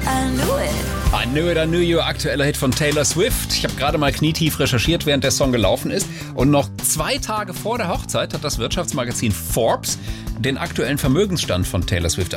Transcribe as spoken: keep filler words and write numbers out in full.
I knew it. I Knew It, I Knew You, aktueller Hit von Taylor Swift. Ich habe gerade mal knietief recherchiert, während der Song gelaufen ist. Und noch zwei Tage vor der Hochzeit hat das Wirtschaftsmagazin Forbes den aktuellen Vermögensstand von Taylor Swift